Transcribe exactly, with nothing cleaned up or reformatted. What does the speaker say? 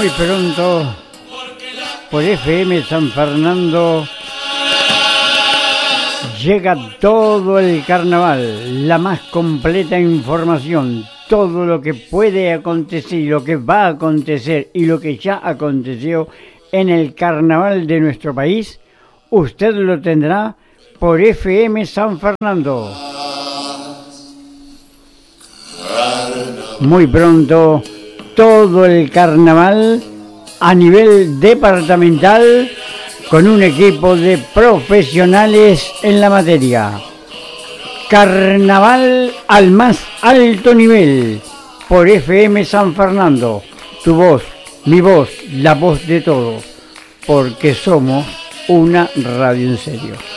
Muy pronto, por F M San Fernando, llega todo el carnaval, la más completa información, todo lo que puede acontecer y lo que va a acontecer y lo que ya aconteció en el carnaval de nuestro país, usted lo tendrá por F M San Fernando. Muy pronto, todo el carnaval a nivel departamental con un equipo de profesionales en la materia. Carnaval al más alto nivel por F M San Fernando. Tu voz, mi voz, la voz de todos, porque somos una radio en serio.